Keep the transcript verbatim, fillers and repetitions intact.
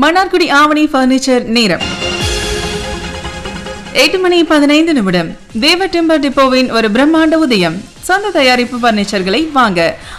மன்னார்குடி ஆவணி furniture நேரம் எட்டு மணி பதினைந்து நிமிடம். தேவ டிம்பர் டிப்போவின் ஒரு பிரம்மாண்ட உதயம். சொந்த தயாரிப்பு பர்னிச்சர்களை வாங்க